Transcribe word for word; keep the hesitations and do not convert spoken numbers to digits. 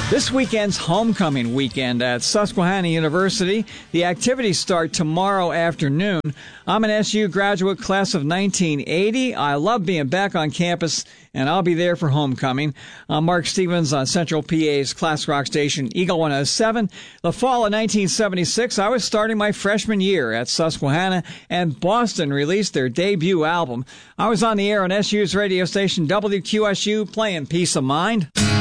This weekend's homecoming weekend at Susquehanna University. The activities start tomorrow afternoon. I'm an S U graduate class of nineteen eighty. I love being back on campus, and I'll be there for homecoming. I'm Mark Stevens on Central P A's classic rock station, Eagle one oh seven. The fall of nineteen seventy-six, I was starting my freshman year at Susquehanna, and Boston released their debut album. I was on the air on S U's radio station, W Q S U, playing Peace of Mind.